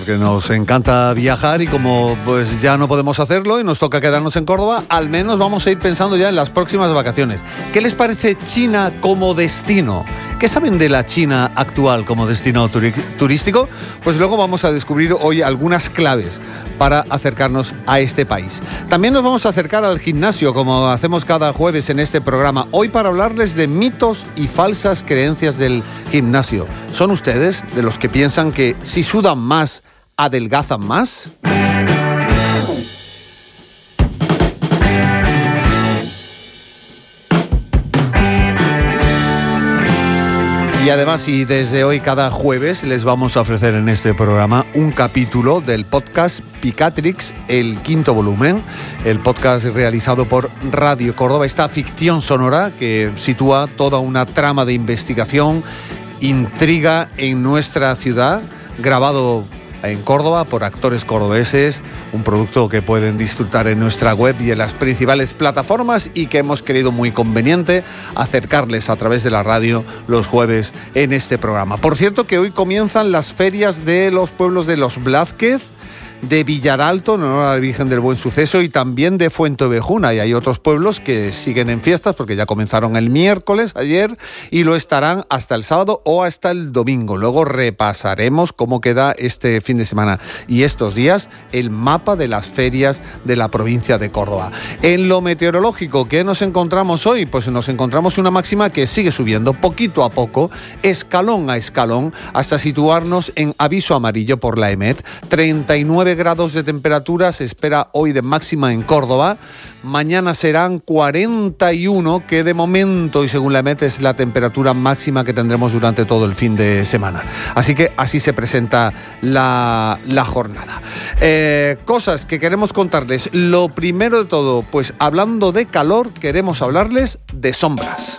porque nos encanta viajar y como pues ya no podemos hacerlo y nos toca quedarnos en Córdoba, al menos vamos a ir pensando ya en las próximas vacaciones. ¿Qué les parece China como destino? ¿Qué saben de la China actual como destino turístico? Pues luego vamos a descubrir hoy algunas claves para acercarnos a este país. También nos vamos a acercar al gimnasio, como hacemos cada jueves en este programa. Hoy para hablarles de mitos y falsas creencias del gimnasio. ¿Son ustedes de los que piensan que si sudan más, adelgazan más? Y además, y desde hoy cada jueves les vamos a ofrecer en este programa un capítulo del podcast Picatrix, el 5º volumen, el podcast realizado por Radio Córdoba, esta ficción sonora que sitúa toda una trama de investigación, intriga en nuestra ciudad, grabado en Córdoba por actores cordobeses, un producto que pueden disfrutar en nuestra web y en las principales plataformas y que hemos querido muy conveniente acercarles a través de la radio los jueves en este programa. Por cierto que hoy comienzan las ferias de los pueblos de Los Blázquez, de Villaralto, en honor a la Virgen del Buen Suceso, y también de Fuenteovejuna. Y hay otros pueblos que siguen en fiestas porque ya comenzaron el miércoles, ayer, y lo estarán hasta el sábado o hasta el domingo. Luego repasaremos cómo queda este fin de semana y estos días el mapa de las ferias de la provincia de Córdoba. En lo meteorológico, ¿qué nos encontramos hoy? Pues nos encontramos una máxima que sigue subiendo poquito a poco, escalón a escalón, hasta situarnos en aviso amarillo por la EMET. 39 grados de temperatura se espera hoy de máxima en Córdoba. Mañana serán 41, que de momento y según la EMET es la temperatura máxima que tendremos durante todo el fin de semana. Así que así se presenta la jornada. Cosas que queremos contarles. Lo primero de todo, pues hablando de calor, queremos hablarles de sombras.